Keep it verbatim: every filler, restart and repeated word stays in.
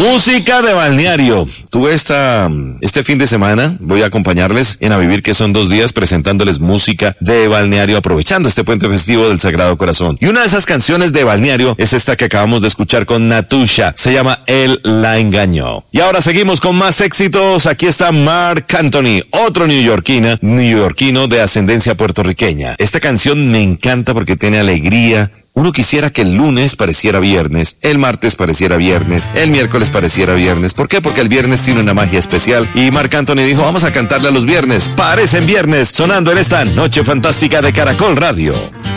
Música de balneario. Tuve esta, este fin de semana, voy a acompañarles en A Vivir, que son dos días, presentándoles música de balneario, aprovechando este puente festivo del Sagrado Corazón. Y una de esas canciones de balneario es esta que acabamos de escuchar con Natusha. Se llama Él la engañó. Y ahora seguimos con más éxitos. Aquí está Marc Anthony, otro neoyorquino, neoyorquino de ascendencia puertorriqueña. Esta canción me encanta porque tiene alegría. Uno quisiera que el lunes pareciera viernes, el martes pareciera viernes, el miércoles pareciera viernes. ¿Por qué? Porque el viernes tiene una magia especial. Y Marc Anthony dijo, vamos a cantarle a los viernes. Parecen viernes, sonando en esta noche fantástica de Caracol Radio.